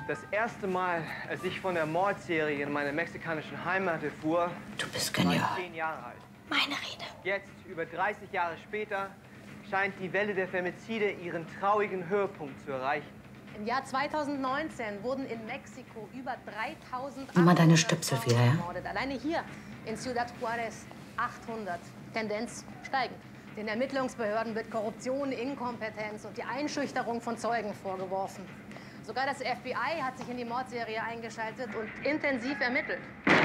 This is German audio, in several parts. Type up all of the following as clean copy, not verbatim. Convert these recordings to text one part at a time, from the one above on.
Das erste Mal, als ich von der Mordserie in meiner mexikanischen Heimat erfuhr, Du bist war genial. ich 10 Jahre alt. Meine Rede. Jetzt, über 30 Jahre später, scheint die Welle der Femizide ihren traurigen Höhepunkt zu erreichen. Im Jahr 2019 wurden in Mexiko über 3000 Nimm mal deine Stöpsel wieder, ja? ermordet. Alleine hier in Ciudad Juárez 800. Tendenz steigend. Den Ermittlungsbehörden wird Korruption, Inkompetenz und die Einschüchterung von Zeugen vorgeworfen. Sogar das FBI hat sich in die Mordserie eingeschaltet und intensiv ermittelt.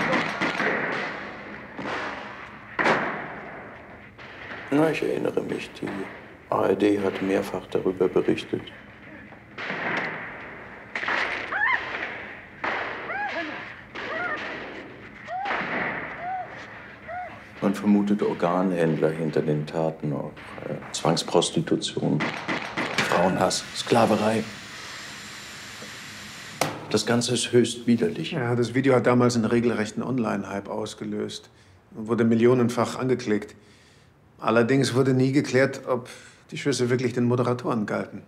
Na, ich erinnere mich, die ARD hat mehrfach darüber berichtet. Man vermutet Organhändler hinter den Taten, auch Zwangsprostitution, Frauenhass, Sklaverei. Das Ganze ist höchst widerlich. Ja, das Video hat damals einen regelrechten Online-Hype ausgelöst und wurde millionenfach angeklickt. Allerdings wurde nie geklärt, ob die Schüsse wirklich den Moderatoren galten.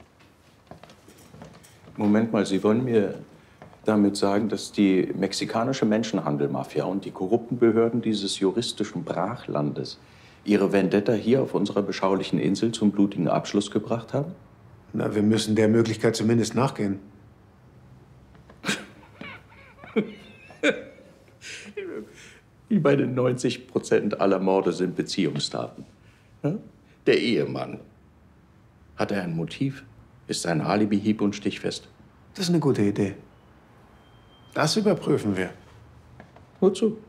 Moment mal, Sie wollen mir damit sagen, dass die mexikanische Menschenhandelmafia und die korrupten Behörden dieses juristischen Brachlandes ihre Vendetta hier auf unserer beschaulichen Insel zum blutigen Abschluss gebracht haben? Na, wir müssen der Möglichkeit zumindest nachgehen. Wie bei den 90% aller Morde sind Beziehungsdaten. Ja? Der Ehemann. Hat er ein Motiv? Ist sein Alibi hieb- und stichfest? Das ist eine gute Idee. Das überprüfen wir. Wozu?